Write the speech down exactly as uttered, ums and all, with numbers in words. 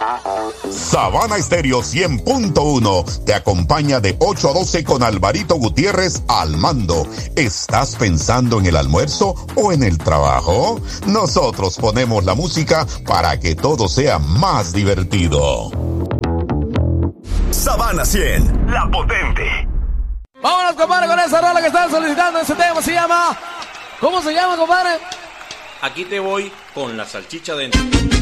Sabana Estéreo cien punto uno te acompaña de ocho a doce con Alvarito Gutiérrez al mando. ¿Estás pensando en el almuerzo o en el trabajo? Nosotros ponemos la música para que todo sea más divertido. Sabana cien, la potente. Vámonos, compadre, con esa rola que están solicitando. Ese tema se llama... ¿Cómo se llama, compadre? Aquí te voy con la salchicha dentro.